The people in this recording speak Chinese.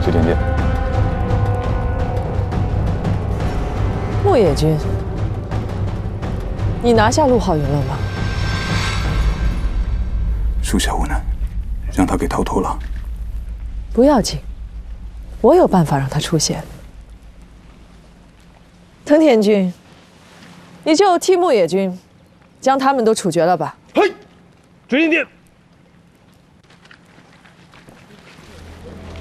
九天殿。 牧野君，你拿下陆浩云了吗？ 属下无能，让他给逃脱了。 不要紧，我有办法让他出现。藤田君，你就替牧野君将他们都处决了吧。 嘿，九天殿。